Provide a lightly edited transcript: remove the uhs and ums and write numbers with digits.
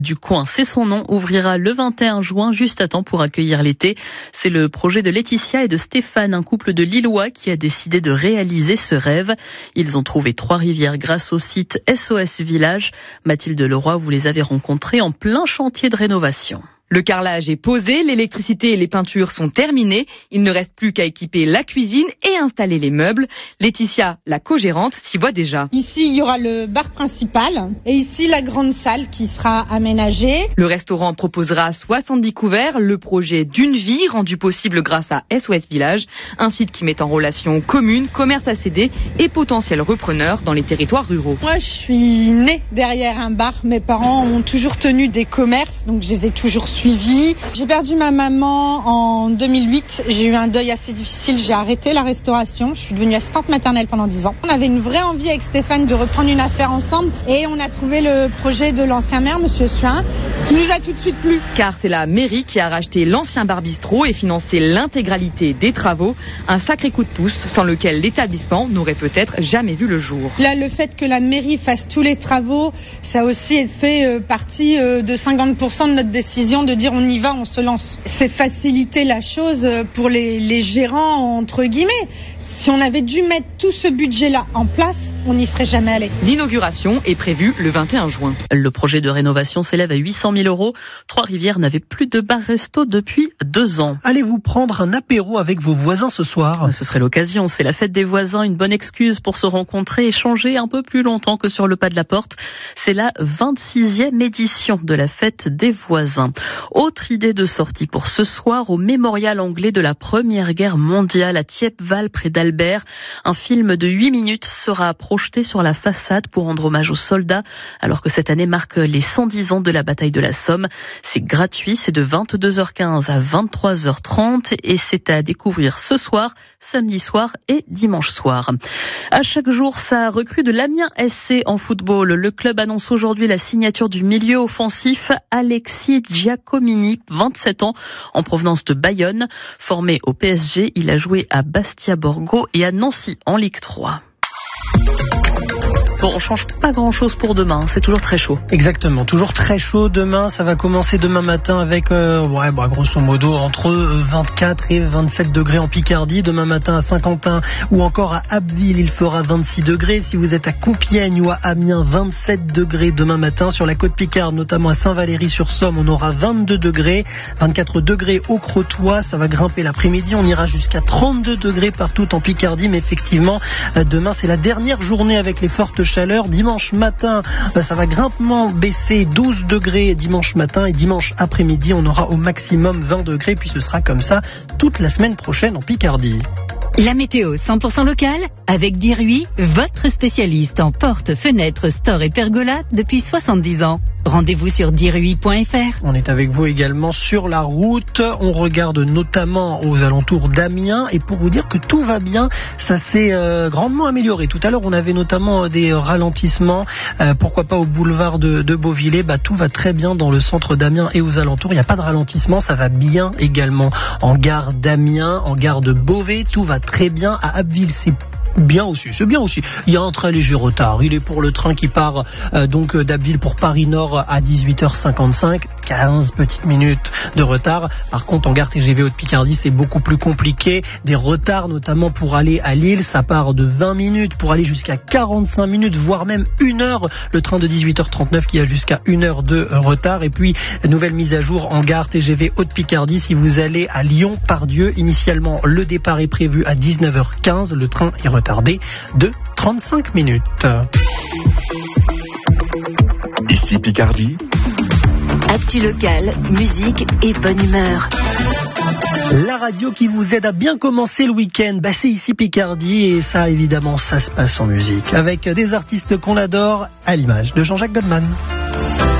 du coin, c'est son nom, ouvrira le 21 juin, juste à temps pour accueillir l'été. C'est le projet de Laetitia et de Stéphane, un couple de Lillois qui a décidé de réaliser ce rêve. Ils ont trouvé 3 rivières grâce au site SOS Village. Mathilde Leroy, vous les avez rencontrés en plein chantier de rénovation. Le carrelage est posé, l'électricité et les peintures sont terminées. Il ne reste plus qu'à équiper la cuisine et installer les meubles. Laetitia, la co-gérante, s'y voit déjà. Ici, il y aura le bar principal et ici, la grande salle qui sera aménagée. Le restaurant proposera 70 couverts, le projet d'une vie rendu possible grâce à SOS Village, un site qui met en relation communes, commerces à céder et potentiels repreneurs dans les territoires ruraux. Moi, je suis née derrière un bar. Mes parents ont toujours tenu des commerces, donc je les ai toujours suivis. J'ai perdu ma maman en 2008. J'ai eu un deuil assez difficile. J'ai arrêté la restauration. Je suis devenue assistante maternelle pendant 10 ans. On avait une vraie envie avec Stéphane de reprendre une affaire ensemble et on a trouvé le projet de l'ancien maire, Monsieur Suin, qui nous a tout de suite plu. Car c'est la mairie qui a racheté l'ancien bar bistrot et financé l'intégralité des travaux. Un sacré coup de pouce sans lequel l'établissement n'aurait peut-être jamais vu le jour. Là, le fait que la mairie fasse tous les travaux, ça a aussi fait partie de 50% de notre décision de dire on y va, on se lance. C'est faciliter la chose pour les gérants, entre guillemets. Si on avait dû mettre tout ce budget-là en place, on n'y serait jamais allé. L'inauguration est prévue le 21 juin. Le projet de rénovation s'élève à 800 000 €. Trois-Rivières n'avait plus de bar-resto depuis 2 ans. Allez-vous prendre un apéro avec vos voisins ce soir? Ce serait l'occasion, c'est la fête des voisins, une bonne excuse pour se rencontrer et échanger un peu plus longtemps que sur le pas de la porte. C'est la 26e édition de la fête des voisins. Autre idée de sortie pour ce soir au mémorial anglais de la Première Guerre mondiale à Thiepval près d'Albert. Un film de 8 minutes sera projeté sur la façade pour rendre hommage aux soldats alors que cette année marque les 110 ans de la bataille de la Somme. C'est gratuit, c'est de 22h15 à 23h30 et c'est à découvrir ce soir, samedi soir et dimanche soir. À chaque jour, ça recrue de l'Amiens SC en football. Le club annonce aujourd'hui la signature du milieu offensif Alexis Giacomini, 27 ans, en provenance de Bayonne. Formé au PSG, il a joué à Bastia Borgo et à Nancy en Ligue 3. Bon, on change pas grand-chose pour demain, c'est toujours très chaud. Exactement, toujours très chaud demain. Ça va commencer demain matin avec, grosso modo, entre 24 et 27 degrés en Picardie. Demain matin à Saint-Quentin ou encore à Abbeville, il fera 26 degrés. Si vous êtes à Compiègne ou à Amiens, 27 degrés demain matin. Sur la côte Picarde, notamment à Saint-Valery-sur-Somme, on aura 22 degrés. 24 degrés au Crotoy, ça va grimper l'après-midi. On ira jusqu'à 32 degrés partout en Picardie. Mais effectivement, demain, c'est la dernière journée avec les fortes chaleur. Dimanche matin, ça va grimpement baisser 12 degrés dimanche matin et dimanche après-midi, on aura au maximum 20 degrés, puis ce sera comme ça toute la semaine prochaine en Picardie. La météo 100% locale avec Diruy, votre spécialiste en portes, fenêtres, stores et pergolas depuis 70 ans. Rendez-vous sur diruy.fr. On est avec vous également sur la route. On regarde notamment aux alentours d'Amiens et pour vous dire que tout va bien, ça s'est grandement amélioré. Tout à l'heure, on avait notamment des ralentissements. Pourquoi pas au boulevard de Beauvillers. Tout va très bien dans le centre d'Amiens et aux alentours. Il n'y a pas de ralentissement. Ça va bien également en gare d'Amiens, en gare de Beauvais. Tout va très bien. À Abbeville, c'est bien aussi. Il y a un très léger retard. Il est pour le train qui part donc d'Abbeville pour Paris-Nord à 18h55. 15 petites minutes de retard. Par contre, en gare TGV Haute-Picardie, c'est beaucoup plus compliqué. Des retards, notamment pour aller à Lille. Ça part de 20 minutes pour aller jusqu'à 45 minutes, voire même 1 heure. Le train de 18h39 qui a jusqu'à 1 heure de retard. Et puis, nouvelle mise à jour en gare TGV Haute-Picardie. Si vous allez à Lyon-Pardieu, initialement, le départ est prévu à 19h15. Le train est retardé de 35 minutes. Ici Picardie. Actu locale, musique et bonne humeur. La radio qui vous aide à bien commencer le week-end, c'est ici Picardie et ça évidemment ça se passe en musique avec des artistes qu'on adore à l'image de Jean-Jacques Goldman.